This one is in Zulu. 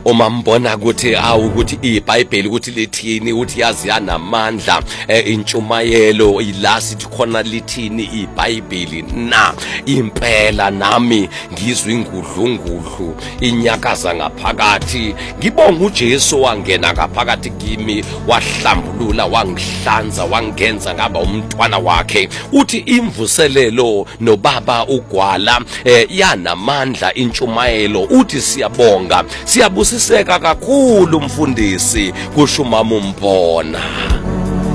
uma mbona ukuthi ukuthi iBhayibheli ukuthi lithini, uthi yazi yanamandla intshumayelo ila sithi khona lithini iBhayibheli na impela nami ngizwe ingudlungudlu inyakaza ngaphakathi ngibonga uJesu wangena ngaphakathi kimi wahlambulula wangihlanza wangenza ngaba umntwana wakhe. Uthi imvuselelo nobaba ugwala yanamandla intshumayelo. Uthi siyabonga siyabusiseka kakhulu mfundisi kusho uMama uMbona.